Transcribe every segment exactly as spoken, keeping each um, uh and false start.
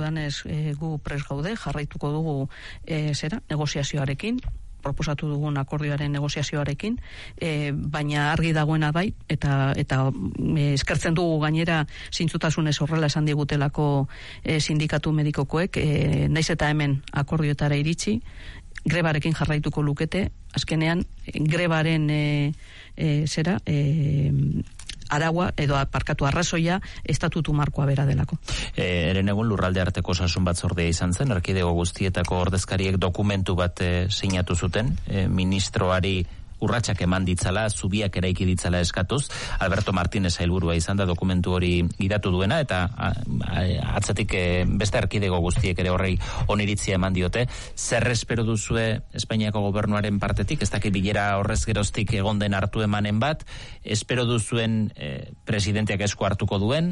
dudanez, e, gu pres gaude, jarraituko dugu e, zera, negoziazioarekin, proposatu dugun akordioaren negoziazioarekin, e, baina argi dagoena bai, eta eta e, eskertzen dugu gainera zintzutasunez horrela esan digutelako e, sindikatu medikokoek, e, naiz eta hemen akordioetara iritsi, grebarekin jarraituko lukete, azkenean grebaren e, e, zera, e, araua edo aparkatu arrazoia estatutu markoa bera delako. E, eren egun lurralde arteko osasun batzordea izan zen, erkidego guztietako ordezkariek dokumentu bat e, sinatu zuten, e, ministroari urratsak eman ditzala, zubiak eraiki ditzala eskatuz. Alberto Martínez sailburua izan da dokumentu hori gidatu duena, eta a, a, atzatik e, beste erkidego guztiek ere horrei oniritzia eman diote. Zer espero duzue Espainiako gobernuaren partetik, ez dakit bilera horrez geroztik egon den hartu emanen bat, espero duzuen e, presidenteak esku hartuko duen?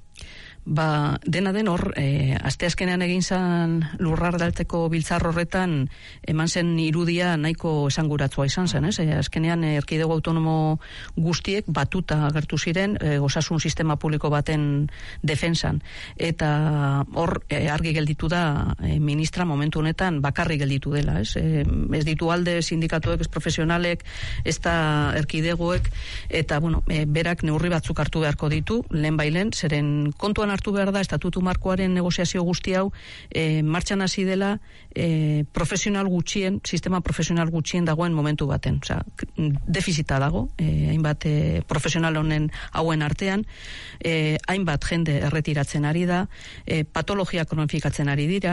Ba, dena den hor, e, asteazkenean egin zan lurraldeko biltzar horretan eman zen irudia nahiko esanguratsua izan zen, ez? E, azkenean erkidego autonomo guztiek batuta agertu ziren e, osasun sistema publiko baten defensan. Eta hor e, argi gelditu da e, ministra momentu honetan bakarri gelditu dela, ez? E, ez ditu alde sindikatuek, ez profesionalek, ez da erkidegoek, eta bueno, e, berak neurri batzuk hartu beharko ditu, lehen bailen, zeren kontuan hartu behar da, estatutu markoaren negoziazio guzti hau e, martxan hasi dela e, profesional gutxien, sistema profesional gutxien dagoen momentu baten. Osea, defizita dago, e, hainbat e, profesional honen hauen artean, e, hainbat jende erretiratzen ari da, e, patologia kronifikatzen ari dira,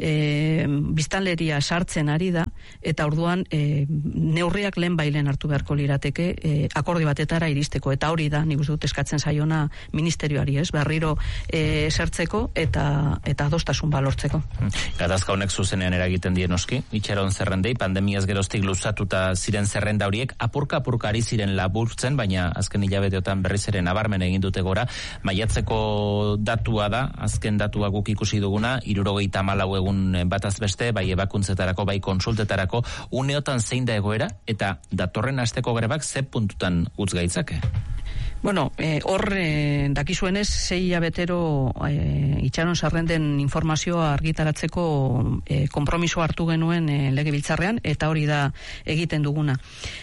e, biztanleria sartzen ari da, eta orduan e, neurriak lehen bailen hartu beharko lirateke e, akordio batetara iristeko, eta hori da, nik uste dut eskatzen zaiona ministerioari, ez? Berriro E, sartzeko eta eta adostasun balortzeko. Gatazka honek zuzenean eragiten die noski, itxaron zerrendei, pandemiaz geroztik luzatuta ziren zerrenda horiek, apurka-apurka ari ziren laburtzen, baina azken hilabeteotan berriz ere nabarmen egin dute gora. Maiatzeko datua da, azken datua guk ikusi duguna, hirurogeita hamalau egun bataz beste, bai ebakuntzetarako, bai konsultetarako, uneotan zein da egoera, eta datorren asteko grebak ze puntutan utz gaitzake? Bueno, hor eh, dakizuenez sei hilabetero eh, itxaron zerrenden informazioa argitaratzeko eh, konpromiso hartu genuen eh, legebiltzarrean, eta hori da egiten duguna.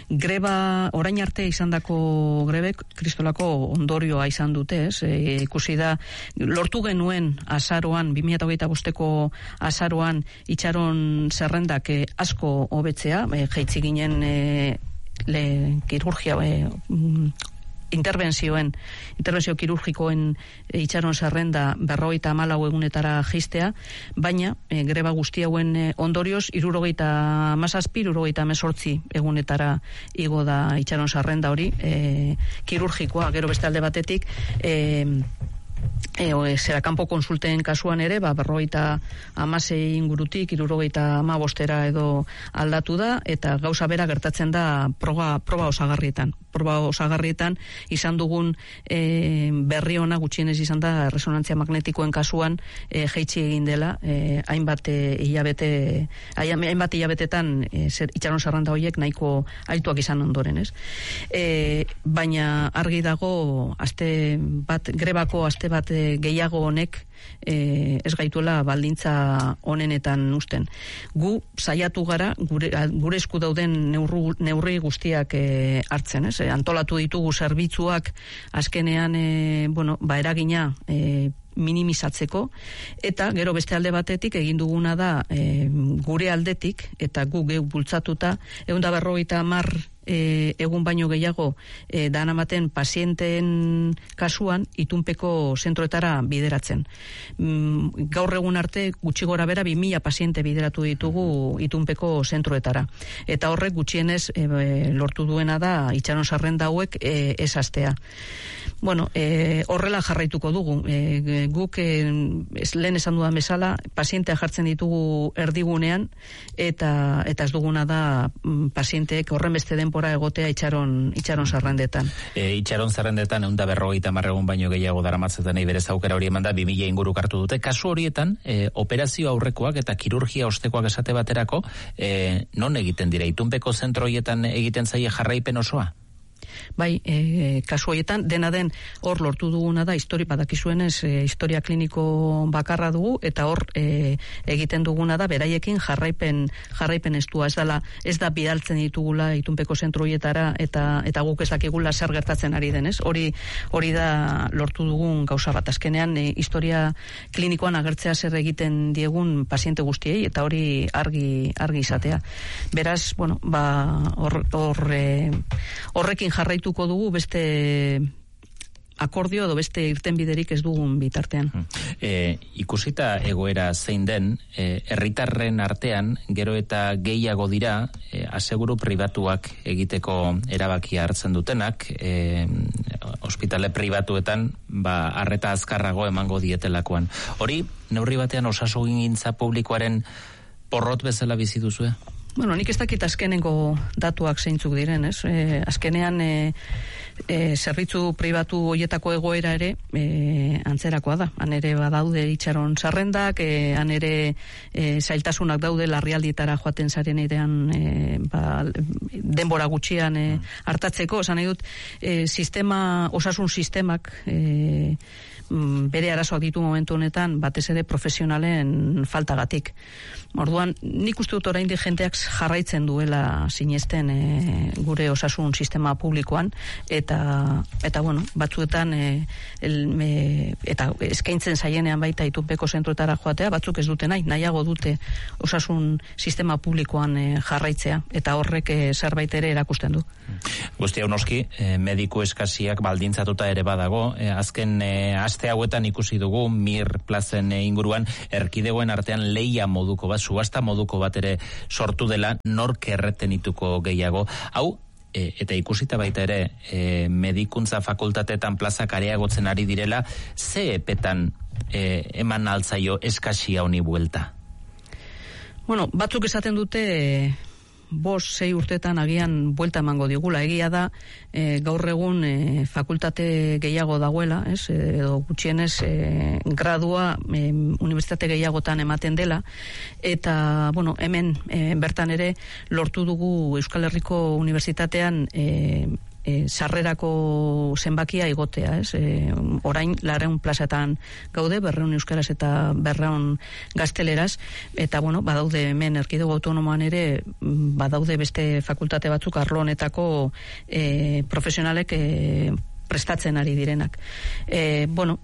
Greba, orain arte izandako grebek kristolako ondorioa izan dute, ez? E, ikusi da, lortu genuen azaroan, bi mila hogeita bosteko azaroan itxaron zerrendak eh, asko hobetzea, eh, jaitsi ginen eh, le, kirurgia eh, interbentzioen, interbentzio kirurgikoen e, itxaron zerrenda berrogeita hamalau egunetara jistea, baina e, greba guzti hauen e, ondorioz, hirurogeita hamazazpi, hirurogeita hemezortzi egunetara igo da itxaron zerrenda hori, e, kirurgikoa, gero beste alde batetik, e, E, o, zera kanpo konsulten kasuan ere, ba, berrogeita hamasei ingurutik, hirurogeita hamabostera edo aldatu da, eta gauza bera gertatzen da proba, proba osagarrietan. Proba osagarrietan izan dugun e, berri ona gutxienez izan da resonantzia magnetikoen kasuan e, jaitsi egin dela, e, hainbat e, hilabete, hainbat hilabetetan e, zer, itxaron zerrenda horiek nahiko altuak izan ondoren, ez? E, baina argi dago, aste bat, grebako aste bat e, gehiago honek e, ez gaituela baldintza honenetan usten. Gu saiatu gara gure, gure esku dauden neurru, neurri guztiak e, hartzen, ez? E, antolatu ditugu zerbitzuak azkenean e, bueno, ba eragina e, minimizatzeko, eta gero beste alde batetik egin duguna da e, gure aldetik, eta gu geu bultzatuta, ehun eta berrogeita hamar E, egun baino gehiago e, danamaten pazienteen kasuan itunpeko zentroetara bideratzen. Mm, gaur egun arte gutxi gora bera bi mila paziente bideratu ditugu itunpeko zentroetara. Eta horrek gutxienez e, lortu duena da itxaron zerrenda hauek e, ez hastea. Bueno, e, horrela jarraituko dugu. E, guk e, ez, lehen esan dudan bezala, pazientea jartzen ditugu erdigunean, eta eta ez duguna da mm, pazienteek horren beste denpora egotea itxaron, itxaron zerrendetan. E, itxaron zerrendetan egun da berrogeita hamar egun baino gehiago daramatzetan berez aukera hori eman da, bi mila inguruk hartu dute. Kasu horietan, e, operazio aurrekoak eta kirurgia ostekoak esate baterako, e, non egiten dira? Itunpeko zentro horietan egiten zaie jarraipen osoa? bai, e, kasu horietan, dena den hor lortu duguna da, histori badakizuenez, e, historia kliniko bakarra dugu, eta hor e, egiten duguna da, beraiekin jarraipen jarraipen estua, ez dela, ez da bidaltzen ditugula itunpeko zentro horietara, eta eta guk ez dakigula zer gertatzen ari denez. Hori hori da lortu dugun gauza bat. Azkenean, e, historia klinikoan agertzea zer egiten diegun paziente guztiei, eta hori argi argi izatea. Beraz, bueno, ba, hor, hor, e, horrekin jarraituko dugu beste akordio edo beste irtenbiderik ez dugun bitartean. E, ikusita egoera zein den, e, herritarren artean gero eta gehiago dira e, aseguru pribatuak egiteko erabakia hartzen dutenak, e, ospitale pribatuetan ba arreta azkarrago emango dietelakoan. Hori, neurri batean osasungintza publikoaren porrot bezala bizi duzue? Bueno, nik ez dakit azkenengo datuak zeintzuk diren, ez? E, azkenean e, e, zerbitzu pribatu hoietako egoera ere e, antzerakoa da. Han ere badaude itxaron zerrendak, e, han ere e, zailtasunak daude larrialdietara joaten zaren erean e, ba, denbora gutxian e, hartatzeko. Esan nahi dut, e, sistema, osasun sistemak e, bere arazoak ditu momentu honetan, batez ere profesionalen faltagatik. Orduan, nik uste dut oraindik jenteak jarraitzen duela sinesten e, gure osasun sistema publikoan, eta eta bueno, batzuetan e, el, e, eta eskaintzen zaienean baita itunpeko zentroetara joatea, batzuk ez dute nahi, nahiago dute osasun sistema publikoan e, jarraitzea, eta horrek e, zerbait ere erakusten du. Guzti hau noski, e, mediku eskasiak baldintzatuta ere badago, e, azken e, aste hauetan ikusi dugu Mir plazen e, inguruan erkidegoen artean leia moduko bat, subasta moduko bat ere sortu dela, nork erretenituko gehiago. Hau, e, eta ikusita baita ere, e, medikuntza fakultateetan plazak areagotzen ari direla, ze epetan e, eman altzaio eskasia honi buelta? Bueno, batzuk esaten dute e, bos, sei urtetan agian buelta emango digula. Egia da, e, gaur egun e, fakultate gehiago dagoela, ez, edo gutxienez e, gradua e, unibertsitate gehiagotan ematen dela, eta, bueno, hemen e, bertan ere lortu dugu Euskal Herriko Unibertsitatean e, E, sarrerako zenbakia igotea, ez? E, orain lareun plazetan gaude, berreun euskaraz eta berreun gazteleraz, eta bueno, badaude hemen erkidego autonomoan ere, badaude beste fakultate batzuk arlo honetako e, profesionalek e, prestatzen ari direnak. E, bueno,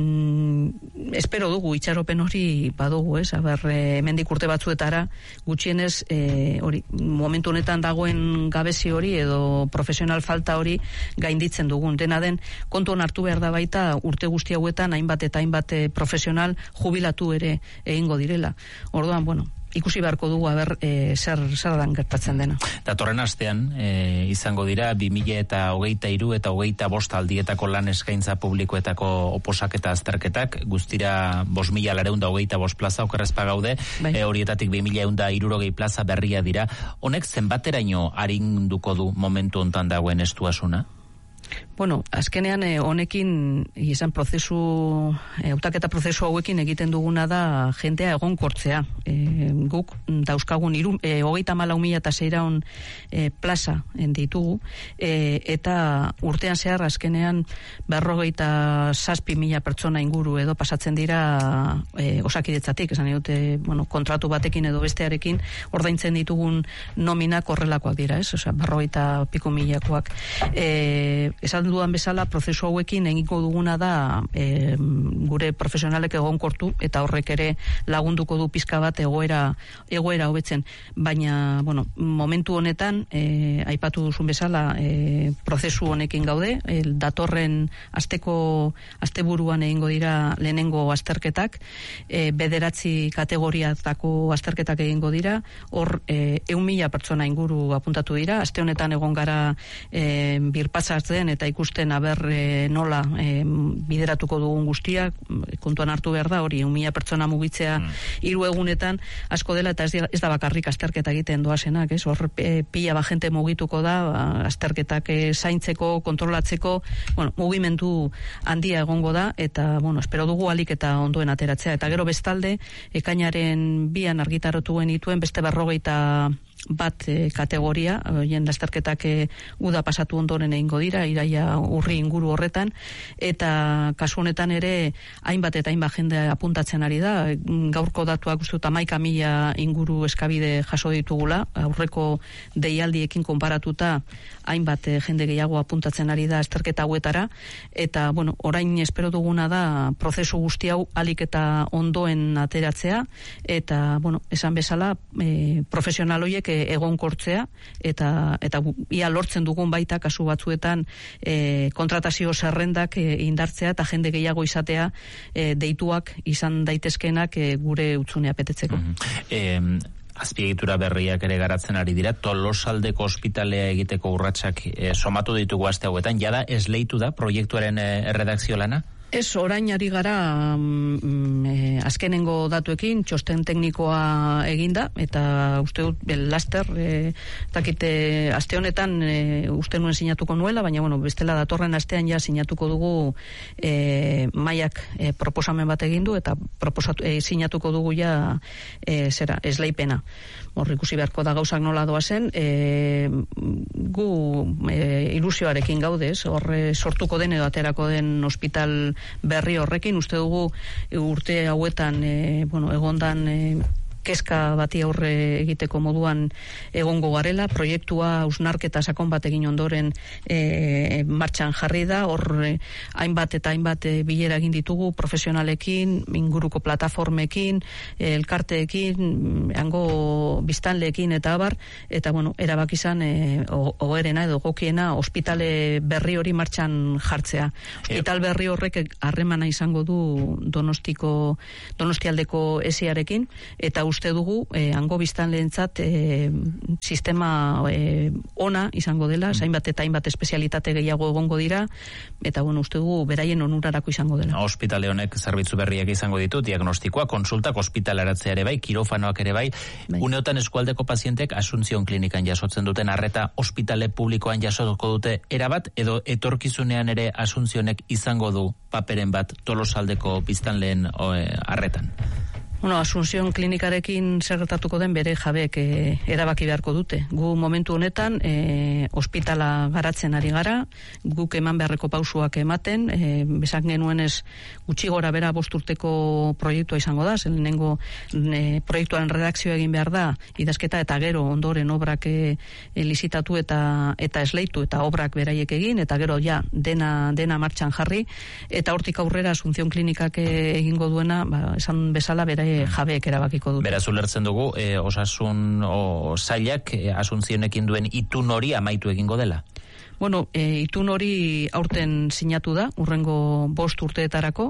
mm, espero dugu, itxaropen hori badugu, ez? Aber, e, hemendik urte batzuetara, gutxienez, e, hori, momentu honetan dagoen gabezi hori edo profesional falta hori gainditzen dugun. Dena den, kontuan hartu behar da baita, urte guzti hauetan, hainbat eta hainbat profesional jubilatu ere egingo direla. Orduan, bueno, ikusi beharko dugu aber e, zer zer dan gertatzen dena. Datorren astean e, izango dira bi mila hogeita hiru eta hogeita bost aldietako lan eskaintza publikoetako oposaketa azterketak, guztira bost mila laurehun eta hogeita bost plaza okerrezpa gaude, bai. e, horietatik bi mila ehun eta hirurogei plaza berria dira. Honek zenbateraino arinduko du momentu hontan dagoen estuasuna? Bueno, azkenean eh, honekin izan prozesu, eh, hautaketa prozesu hauekin egiten duguna da jentea egonkortzea. Eh, guk dauzkagun iru, eh, hogeita malau mila eta seiehun eh, plaza ditugu, eh, eta urtean zehar azkenean berrogeita zazpi mila pertsona inguru edo pasatzen dira eh, osakidetzatik, esan dute, bueno, kontratu batekin edo bestearekin ordaintzen ditugun nominak horrelakoak dira, ez? Osea, berrogeita piko milakoak. Eh, esan dudan bezala, prozesu hauekin egingo duguna da e, gure profesionalek egonkortu, eta horrek ere lagunduko du pizka bat egoera egoera hobetzen. Baina, bueno, momentu honetan, e, aipatu duzun bezala, e, prozesu honekin gaude, el datorren asteko asteburuan egingo dira lehenengo azterketak, e, bederatzi kategoriatako azterketak egingo dira, hor e, ehun mila pertsona inguru apuntatu dira, aste honetan egon gara e, birpasatzen eta ikusten aber e, nola e, bideratuko dugun guztiak, kontuan hartu behar da, hori, un mila pertsona mugitzea hiru mm. egunetan asko dela, eta ez, ez da bakarrik azterketa egiten doazenak, ez? Hor e, pila bagente mugituko da, azterketak e, zaintzeko, kontrolatzeko, bueno, mugimendu handia egongo da, eta, bueno, espero dugu alik eta ondoen ateratzea, eta gero bestalde, ekainaren bian argitaratu genituen beste berrogeita bat e, kategoria, hoien lasterketak e, uda pasatu ondoren egingo dira, iraia urri inguru horretan, eta kasu honetan ere hainbat eta hainbat jende apuntatzen ari da, gaurko datuak uste dut hamaika mila inguru eskabide jaso ditugula, aurreko deialdiekin konparatuta hainbat e, jende gehiago apuntatzen ari da lasterketa hauetara, eta bueno, orain espero duguna da prozesu guzti hau alik eta ondoen ateratzea, eta bueno, esan bezala e, profesional horiek egonkortzea, eta eta ia lortzen dugun baita kasu batzuetan e, kontratazio zerrendak e, indartzea eta jende gehiago izatea e, deituak izan daitezkenak e, gure hutsunea betetzeko. Mm-hmm. e, Azpiegitura berriak ere garatzen ari dira, Tolosaldeko ospitalea egiteko urratsak e, somatu ditugu aste hauetan, jada esleitu da proiektuaren e, erredakzio lana? Ez, orain ari gara mm, e, azkenengo datuekin, txosten teknikoa eginda, eta uste dut, laster, e, takite, aste honetan e, uste nuen sinatuko nuela, baina bueno, bestela datorren astean ja sinatuko dugu e, maiak e, proposamen bat egindu, eta proposatu, e, sinatuko dugu ja e, zera, esleipena. Hor ikusi beharko da gauzak nola doazen, e, gu e, ilusioarekin gaudez, hor e, sortuko den edo aterako den ospital berri horrekin, uste dugu urte hauetan e, bueno, egondan e, kezka bati aurre egiteko moduan egongo garela, proiektua hausnarketa sakon bat egin ondoren e, martxan jarri da, hor e, hainbat eta hainbat e, bilera egin ditugu profesionalekin, inguruko plataformekin, e, elkarteekin, hango biztanleekin eta abar, eta bueno, erabaki izan e, oherena edo gokiena ospitale berri hori martxan jartzea. Ospital berri horrek harremana izango du Donostiko Donostialdeko esiarekin, eta uste dugu, eh, hango biztanleentzat eh, sistema eh, ona izango dela, zainbat eta hainbat espezialitate gehiago egongo dira, eta bueno, uste dugu beraien onurarako izango dela. Ospitale honek zerbitzu berriak izango ditu, diagnostikoa, konsultak, ospitaleratzea ere bai, kirofanoak ere bai, bai. Uneotan eskualdeko pazientek Asuntzion klinikan jasotzen duten arreta ospitale publikoan jasoko dute erabat, edo etorkizunean ere Asuntzionek izango du paperen bat Tolosaldeko biztanleen arretan? Bueno, Asunción klinikarekin zer gertatuko den bere jabeek e, erabaki beharko dute. Gu momentu honetan e, ospitala garatzen ari gara, guk eman beharreko pausuak ematen, e, besak genuenez gutxi gora bera bost urteko proiektua izango da, zen lehenengo e, proiektuaren redakzioa egin behar da, idazketa eta gero ondoren obrak e, e, lizitatu eta eta esleitu eta obrak beraiek egin, eta gero ja dena, dena martxan jarri, eta hortik aurrera Asunción klinikak egingo duena, ba, esan bezala bera jabeek erabakiko dut. Beraz ulertzen dugu, e, osasun o, zailak e, Asuntzionekin duen itun hori amaitu egingo dela? Bueno, e, itun hori aurten sinatu da, urrengo bost urteetarako,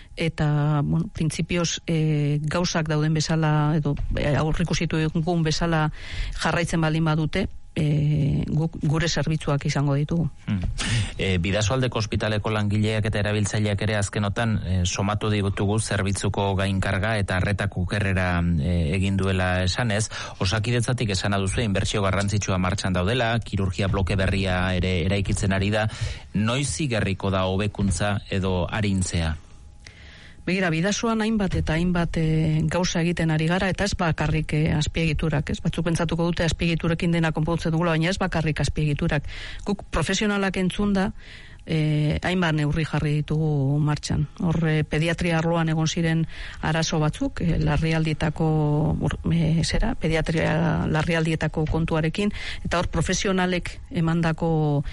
eta, bueno, printzipioz e, gauzak dauden bezala, edo e, aurrikusitu egun bezala jarraitzen baldin badute, E, gu, gure zerbitzuak izango ditugu. Hmm. E, Bidasoaldeko ospitaleko langileak eta erabiltzaileak ere azkenotan e, somatu ditugu zerbitzuko gainkarga eta arretak ukerrera e, egin duela esanez, Osakidetzatik esana duzu inbertsio garrantzitsua martxan daudela, kirurgia bloke berria ere eraikitzen ari da, noiz igarriko da hobekuntza edo arintzea? Begira, Bidasoan hainbat eta hainbat e, gauza egiten ari gara, eta ez bakarrik e, azpiegiturak, ez? Batzuk pentsatuko dute azpiegiturekin dena konpontzen dugula, baina ez bakarrik azpiegiturak. Guk profesionalak entzunda, E, hainbat neurri jarri ditugu martxan. Hor, e, pediatria arloan egon ziren arazo batzuk, e, larrialdietako e, zera, pediatria larrialdietako kontuarekin, eta hor profesionalek emandako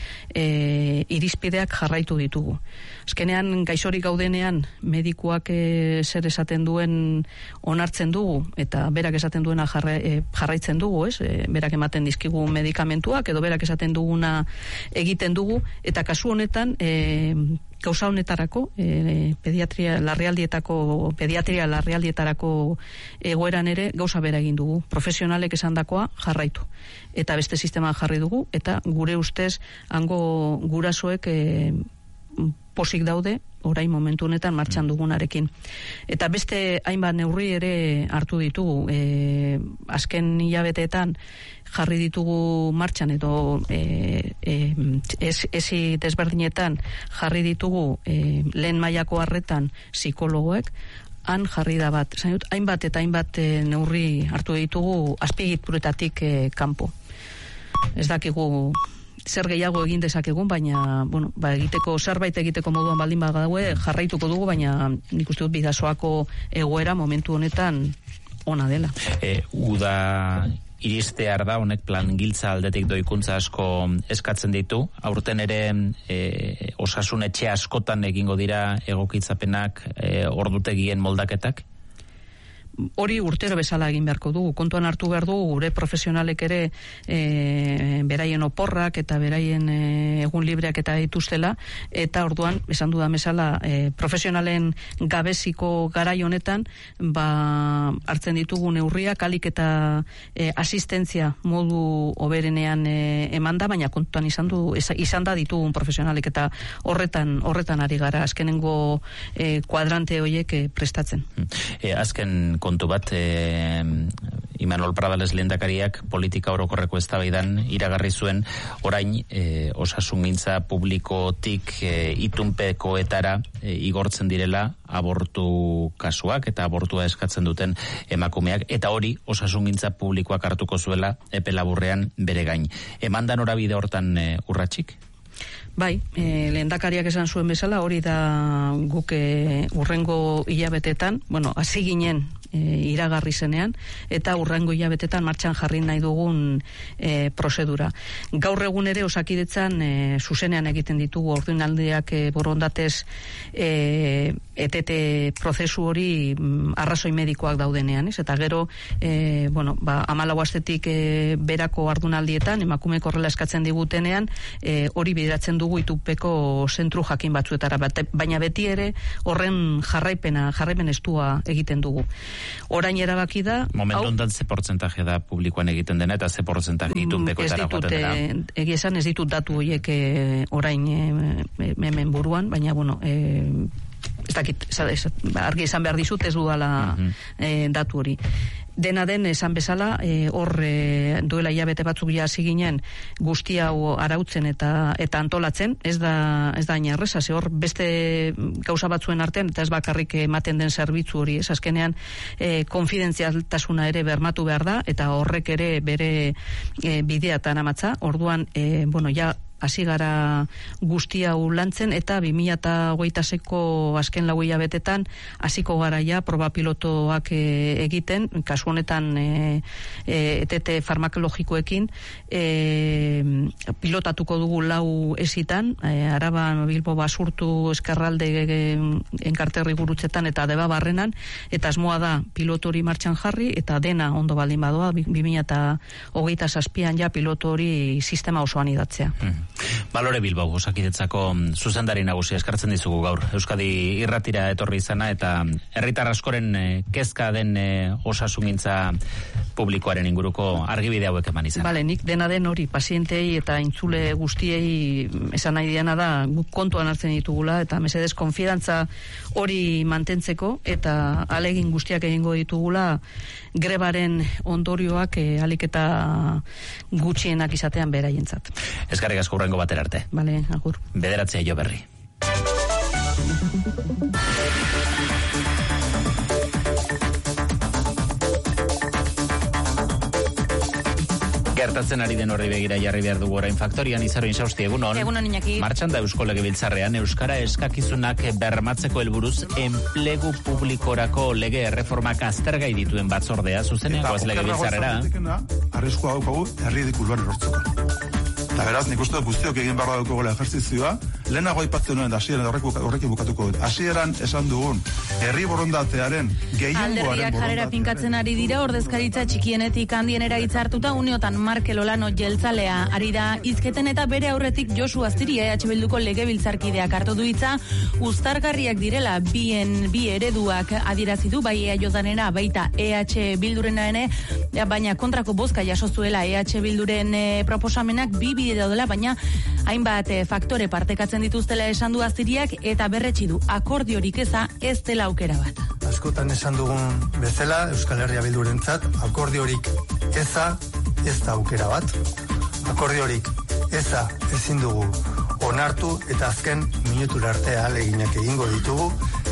e, irizpideak jarraitu ditugu. Azkenean, gaixorik gaudenean, medikuak e, zer esaten duen onartzen dugu, eta berak esaten duena jarra, e, jarraitzen dugu, ez? E, berak ematen dizkigu medikamentuak, edo berak esaten duguna egiten dugu, eta kasu honetan E, gauza honetarako e, pediatria larrialdietako pediatria larrialdietarako egoeran ere gauza bera egin dugu, profesionalek esandakoa jarraitu, eta beste sistema jarri dugu, eta gure ustez hango gurasoek e, posik daude orain momentu honetan martxan dugunarekin. Eta beste hainbat neurri ere hartu ditugu. E, azken hilabeteetan jarri ditugu martxan, edo e, e, ez, ezi desberdinetan jarri ditugu e, lehen mailako arretan psikologoek, han jarri da bat. Esan dut, hainbat eta hainbat e, neurri hartu ditugu azpiegituetatik e, kanpo. Ez dakigu zer gehiago egin dezakegun, baina bueno, ba, egiteko zerbait egiteko moduan baldin badaue jarraituko dugu, baina nik uste dut Bidasoako egoera momentu honetan ona dela. E, uda iristear da, honek plangiltza aldetik doikuntza asko eskatzen ditu. Aurten ere e, osasun etxe askotan egingo dira egokitzapenak, e, ordutegien moldaketak? Hori urtero bezala egin beharko dugu, kontuan hartu behar dugu, gure profesionalek ere e, beraien oporrak eta beraien e, egun libreak eta dituztela, eta orduan, esan dudan bezala, e, profesionalen gabeziko garai honetan, ba, hartzen ditugu neurriak, alik eta e, asistentzia modu oberenean e, emanda, baina kontuan izan du, izan da ditugun profesionalek, eta horretan, horretan ari gara, azkenengo e, kuadrante horiek e, prestatzen. E, azken kontu bat, e, Imanol Pradales lehendakariak politika orokorreko eztabaidan iragarri zuen orain e, osasungintza publikotik e, itunpekoetara e, igortzen direla abortu kasuak eta abortua eskatzen duten emakumeak, eta hori osasungintza publikoak hartuko zuela epe laburrean bere gain. Emanda norabide hortan e, urratsik? Bai, e, lehendakariak esan zuen bezala, hori da guk e, urrengo hilabetetan, bueno, hasi ginen e, iragarri zenean, eta urrengo hilabetetan martxan jarri nahi dugun e, prozedura. Gaur egun ere Osakidetzan e, zuzenean egiten ditugu ordinaldiak e, borondatez e, etete prozesu hori m, arrazoi medikoak daudenean, ez? Eta gero, e, bueno, ba, hamalau astetik e, berako ardunaldietan, emakumeek horrela eskatzen digutenean, e, hori bideratzen dugu itupeko zentru jakin batzuetara, baina beti ere horren jarraipena, jarraipen estua egiten dugu. Orain erabaki da... Momentu ondan ze portzentaje da publikoan egiten dena, eta ze portzentaje itunpekoetara joaten dena? Egia esan ez ditut datu horiek e, orain e, hemen buruan, baina bueno... E, ez dakit, argi esan behar dizut, ez dudala uh-huh. e, datu hori. Dena den, esan bezala, e, hor e, duela hilabete batzuk ja hasi ginen guzti hau arautzen eta eta antolatzen, ez da ez da hain erreza, ze hor beste gauza batzuen artean, eta ez bakarrik ematen den zerbitzu hori, ez azkenean e, konfidentzialtasuna ere bermatu behar da, eta horrek ere bere e, bidea eta namatza, orduan, e, bueno, ja hasi gara guzti hau lantzen, eta bi mila hogeita seiko azken lau hilabetetan hasiko gara ja proba pilotoak e, egiten, kasu honetan e, e, etete farmakologikoekin e, pilotatuko dugu lau esitan, e, Araban, Bilbo, Basurtu, Eskerralde, e, Enkarterri gurutzetan eta Deba Barrenan, eta asmoa da pilotori martxan jarri, eta dena ondo baldin badoa, bi mila hogeita zazpian ja pilotori sistema osoan idatzea. Mm. Balore Bilbao, Osakidetzako zuzendari nagusia eskartzen dizugu gaur. Euskadi irratira etorri izana, eta herritar askoren e, kezka den e, osasungintza publikoaren inguruko argibide hauek eman izan. Bale, nik dena den hori, pazientei eta intzule guztiei esan nahi diana da, guk kontuan hartzen ditugula, eta mesedez konfidantza hori mantentzeko, eta alegin guztiak egingo ditugula, grebaren ondorioak e, alik eta gutxienak izatean beraientzat. Eskarrik asko hurrengo batera arte. Bale, agur. Bederatzea jo berri. Gertatzen ari den horri begira jarri behar dugu orain Faktorian. Izarroin Sausti, egunon. Egunon, Iñaki. Martxan da Eusko Legebiltzarrean euskara eskakizunak bermatzeko helburuz enplegu publikorako lege erreformak aztergai dituen batzordea zuzenean goaz Legebiltzarrera. Arriskua daukagu erridikuluan erortzeko. Eta beraz, nik uste guztiok egin barra daukagoela ejerzizioa, lehenago aipatzen nuen hasieran horrekin bukatuko dut. Hasieran esan dugun herri borondatearen gehiengoaren borondatea. Alderdiak jarrera finkatzen ari dira, ordezkaritza txikienetik handienera hitzartuta, uneotan Markel Olano jeltzalea ari da hizketen, eta bere aurretik Josu Aztiri E H Bilduko legebiltzarkideak hartu du hitza, uztargarriak direla bien bi ereduak adierazi du, bai E A Jodanera baita E H Bildurena ere, baina kontrako bozka jaso zuela E H Bilduren e, proposamenak bi bide daudela, baina hainbat e, faktore partekatzen dituztela esan du Aztiriak, eta berretsi du akordiorik eza ez dela aukera bat. Askotan esan dugun bezala, Euskal Herria Bildurentzat akordiorik eza ez da aukera bat. Akordiorik eza ezin dugu onartu, eta azken minutura arte ahaleginak egingo ditugu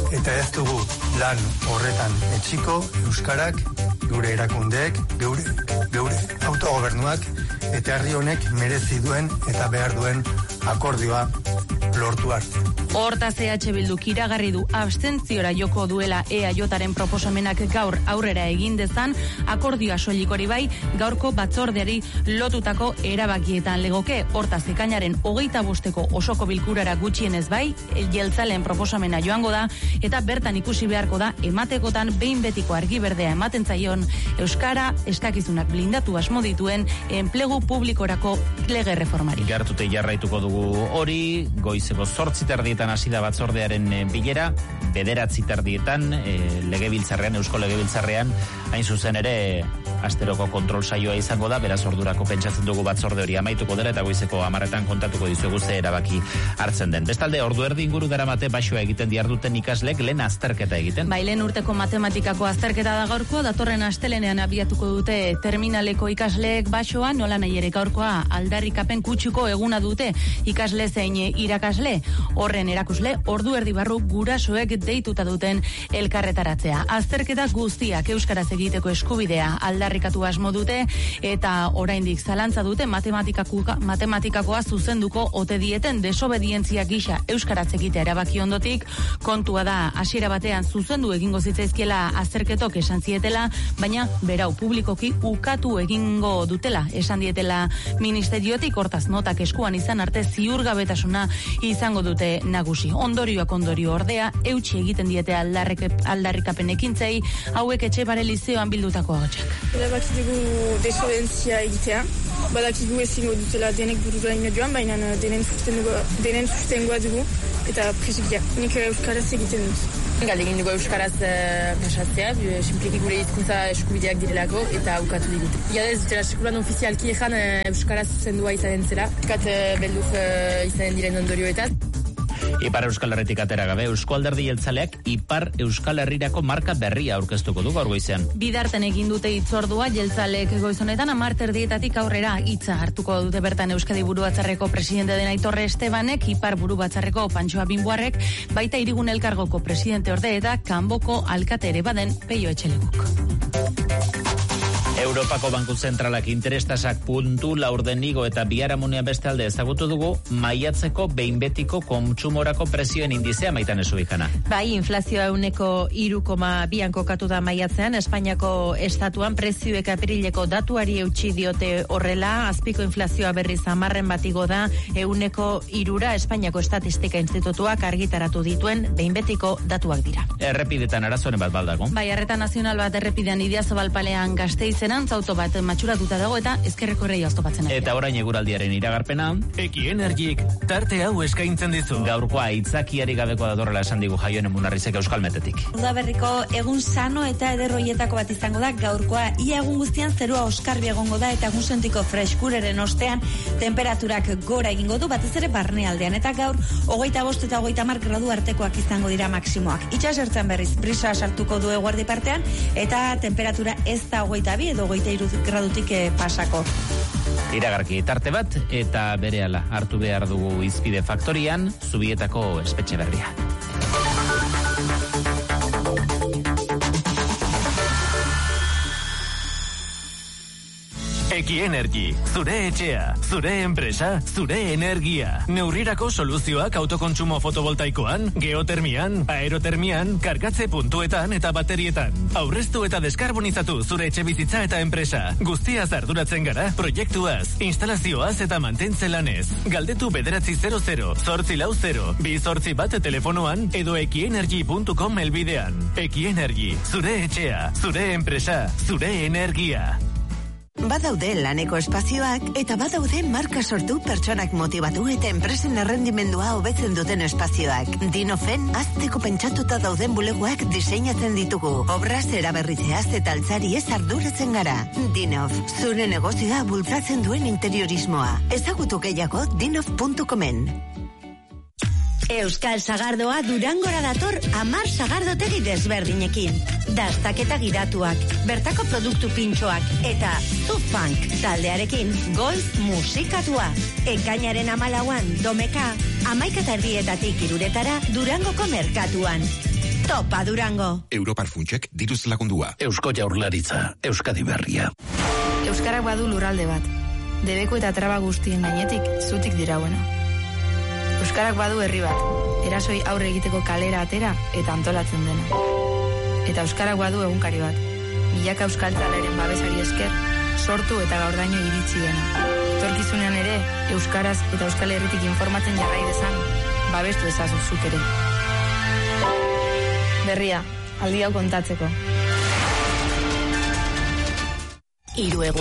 eta ez dugu lan horretan etxiko euskarak, gure erakundeek, geure, geure autogobernuak eta herri honek merezi duen eta behar duen akordioa lortu arte. Hortaz E H Bilduk iragarri du abstentziora joko duela E A Jaren proposamenak gaur aurrera egin dezan, akordioa soilik hori bai, gaurko batzordeari lotutako erabakietan legoke. Hortaz ekainaren hogeita bosteko osoko bilkurara gutxienez bai, jeltzaleen proposamena joango da, eta bertan ikusi beharko da ematekotan behin betiko argi berdea ematen zaion euskara eskakizunak blindatu asmo dituen enplegu publikorako lege reformari. Gertute jarraituko dugu hori, goizeko zortzi terdietan hasi da batzordearen bilera, bederatzi terdietan, e, legebiltzarrean, eusko legebiltzarrean, hain zuzen ere asteroko kontrol saioa izango da, beraz ordurako pentsatzen dugu batzorde hori amaituko dela, eta goizeko hamarretan kontatuko dizuegu ze erabaki hartzen den. Bestalde, ordu erdi inguru daramate baixoa egiten diharduten ikaslek lehen azterketa egiten. Bai, lehen urteko matematikako azterketa da gaurko, datorren astelenean abiatuko dute terminaleko ikasleek baixoa, nola nahi ere gaurkoa aldarrikapen kutsuko eguna dute ikasle zein irakasle. Horren erakusle, ordu erdi barru gurasoek deituta duten elkarretaratzea. Azterketa guztiak euskaraz egiteko eskubidea aldarrikatu asmo dute, eta oraindik zalantza dute matematikakoa zuzenduko ote dieten desobedientzia gisa euskaraz egitea erabaki ondotik. Kontua da, hasiera batean zuzendu egingo zitzaizkiela azterketok esan zietela, baina berau publikoki ukatu egingo dutela esan dietela ministeriotik. Hortaz notak eskuan izan arte ziurgabetasuna izango dute nagusi. Ondorioak ondorio ordea, eutsi egiten diete aldarrikapen ekintzei, hauek Etxepare lizeoan bildutako ahotsak. Erabaki dugu desobentzia egitea, badakigu ezingo dutela denek bururaino joan, baina denen sustengoa dugu, eta presikia. Nik euskaraz egiten dut. Galdegin dugu euskaraz pasatzea, simpliki gure hizkuntza eskubideak direlako, eta ukatu digute. Ia ez dutela sekulan ofizialki ezan euskaraz zuzendua izanen zela, kat belduk izanen diren ondorioetan. Ipar Euskal Herritik atera gabe, Eusko Alderdi Jeltzaleak Ipar Euskal Herrirako marka berria aurkeztuko du gaur goizean. Bidarten egin dute hitzordua jeltzaleek goizonetan hamar terdietatik aurrera hitza hartuko dute bertan Euskadi Buru Batzarreko presidente den Aitorre Estebanek, Ipar Buru Batzarreko Pantxoa Binboarrek, baita Irigun Elkargoko presidente orde eta Kanboko alkate ere baden Peio Etxeleguk. Europako Banku Zentralak interestasak puntu laurdenigo eta biharamunean beste alde ezagutu dugu maiatzeko behin betiko kontsumorako prezioen indizea maitan ezu ikana. Bai, inflazioa euneko hiru koma bian kokatu da maiatzean, Espainiako estatuan prezioek aprileko datuari eutxi diote horrela, azpiko inflazioa berriz hamarren batigo da euneko hirura Espainiako Estatistika Institutuak argitaratu dituen behin betiko datuak dira. Errepidetan arazoren bat baldago. Bai, arreta nazional bat errepidean Idiazabalpalean Gasteizen auto bat matxuratuta dago eta ezkerreko erreia oztopatzen ari. Eta orain eguraldiaren iragarpena. Eki Energik tarte hau eskaintzen dizu. Gaurkoa aitzakiari gabekoa datorrela esan digu Jaionen Munarrizek Euskalmetetik. Udaberriko egun sano eta ederroietako bat izango da gaurkoa. Ia egun guztian zerua oskarbi egongo da eta egun sentiko freskureren ostean temperaturak gora egingo du, batez ere barnealdean, eta gaur hogeita bost eta hogeita hamar gradu artekoak izango dira maksimoak. Itsasertzen berriz brisa sartuko du eguerdi partean eta temperatura ez da hogeita bi edo hogeita hiru gradutik pasako. Iragarki tarte bat eta berehala hartu behar dugu Izpide Faktorian Zubietako espetxe berria. Eki Energy, zure etxea, zure enpresa, zure energia. Neurrirako soluzioak autokontsumo fotovoltaikoan, geotermian, aerotermian, kargatze puntuetan eta baterietan. Aurreztu eta deskarbonizatu zure etxe bizitza eta enpresa. Guztiaz arduratzen gara, proiektuaz, instalazioaz eta mantentze lanez. Galdetu bederatzi zero zero, zortzi lau zero, bi zortzi bat telefonoan edo ekienergy puntu com elbidean. Eki Energy, zure etxea, zure enpresa, zure energia. Badaude laneko espazioak eta badaude marka sortu pertsonak motivatu eta enpresen errendimendua hobetzen duten espazioak. Dinofen azteko pentsatuta dauden bulegoak diseinatzen ditugu. Obraz eraberritzeaz eta altzari ez arduratzen gara. Dinof, zure negozioa bultzatzen duen interiorismoa. Ezagutu gehiago dinof puntu comen. Euskal Sagardoa Durangora dator hamar sagardotegi desberdinekin. Dastaketa gidatuak, bertako produktu pintxoak eta Zufunk taldearekin goiz musikatua. Ekainaren hamalauan domeka, hamaika eta erdietatik hiruretara Durangoko merkatuan. Topa Durango. Europar Funtsek diruz lagundua. Eusko Jaurlaritza, Euskadi Berria. Euskarak badu lurralde bat. Debeko eta traba guztien gainetik zutik dirauena. Euskarak badu herri bat. Erasoi aurre egiteko kalera atera eta antolatzen dena. Eta Euskarak badu egunkari bat. Milaka euskaltzaleren babesari esker, sortu eta gaurdaino iritsi dena. Etorkizunean ere, euskaraz eta Euskal Herritik informatzen jarrai dezan, babestu ezazu zuk ere. Berria, aldi hau kontatzeko. Hiru egun